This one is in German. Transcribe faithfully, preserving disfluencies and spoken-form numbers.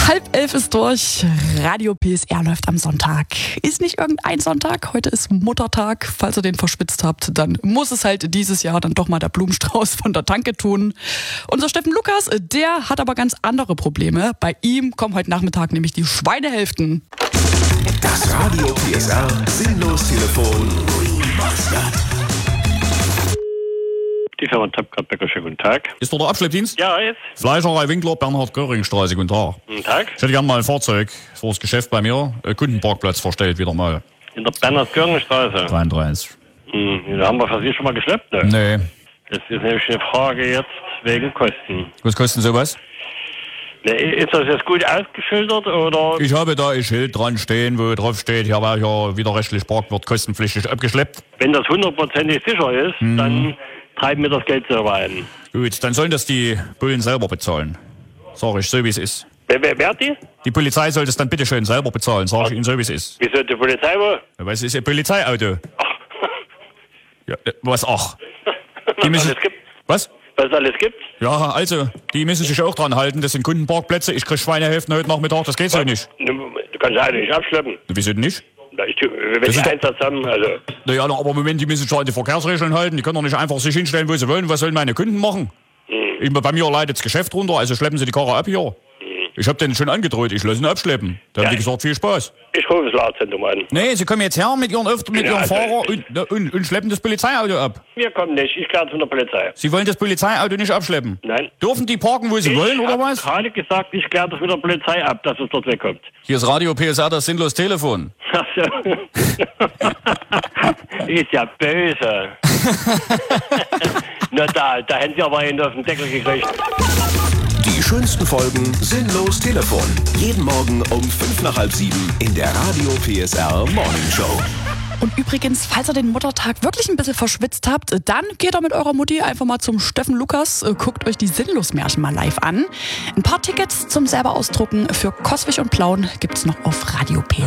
Halb elf ist durch. Radio P S R läuft am Sonntag. Ist nicht irgendein Sonntag. Heute ist Muttertag. Falls ihr den verschwitzt habt, dann muss es halt dieses Jahr dann doch mal der Blumenstrauß von der Tanke tun. Unser Steffen Lukas, der hat aber ganz andere Probleme. Bei ihm kommen heute Nachmittag nämlich die Schweinehälften. Das Radio P S R Sinnlos-Telefon. Die Firma Tapkart-Becker, schönen guten Tag. Ist doch der Abschleppdienst? Ja, jetzt. Fleischerei Winkler, Bernhard-Göring-Straße, guten Tag. Guten Tag. Ich hätte gerne mal ein Fahrzeug für das Geschäft bei mir. Äh, Kundenparkplatz verstellt wieder mal. In der Bernhard-Göring-Straße. dreiunddreißig. Hm, da haben wir für Sie schon mal geschleppt, ne? Nee. Das ist nämlich eine Frage jetzt wegen Kosten. Was kostet sowas? Ne, ist das jetzt gut ausgeschildert, oder? Ich habe da ein Schild dran stehen, wo drauf steht, hier war ja widerrechtlich Parkwart kostenpflichtig abgeschleppt. Wenn das hundertprozentig sicher ist, Hm. dann treiben wir das Geld selber ein. Gut, dann sollen das die Bullen selber bezahlen. Sag ich, so wie es ist. Wer, wer, wer hat die? Die Polizei soll das dann bitte schön selber bezahlen, sag ich Ihnen, so wie es ist. Wieso die Polizei wo? Was ist ein Polizeiauto? Ja, äh, was, ach? Die müssen, alles gibt? was? Was es alles gibt? Ja, also, die müssen sich auch dran halten, das sind Kundenparkplätze, ich krieg Schweinehälften heute Nachmittag, das geht so nicht. Du kannst ja alle nicht abschleppen. Wieso denn nicht? Na, Ich, wenn ich ist- eins zusammen, also... Naja, aber Moment, die müssen sich an die Verkehrsregeln halten, die können doch nicht einfach sich hinstellen, wo sie wollen. Was sollen meine Kunden machen? Ich, bei mir leidet das Geschäft runter, also schleppen sie die Karre ab hier. Ich hab denen schon angedroht, ich lasse ihn abschleppen. Da haben Ja. die gesagt, viel Spaß. Ich rufe das Laderzentrum an. Nee, sie kommen jetzt her mit ihren, Öf- mit Ja, ihrem also- Fahrer und, und, und schleppen das Polizeiauto ab. Wir kommen nicht, ich kläre von der Polizei. Sie wollen das Polizeiauto nicht abschleppen? Nein. Dürfen die parken, wo sie wollen, oder hab was? gerade gesagt, ich kläre das mit der Polizei ab, dass es dort wegkommt. Hier ist Radio P S R, das sinnlos Telefon. Ach so. Ist ja böse. Na da, da hätten Sie aber einen auf den Deckel gekriegt. Die schönsten Folgen Sinnlos Telefon. Jeden Morgen um fünf nach halb sieben in der Radio P S R Morning Show. Und übrigens, falls ihr den Muttertag wirklich ein bisschen verschwitzt habt, dann geht ihr mit eurer Mutti einfach mal zum Steffen Lukas, äh, guckt euch die Sinnlos-Märchen mal live an. Ein paar Tickets zum selber ausdrucken für Coswig und Plauen gibt's noch auf radio p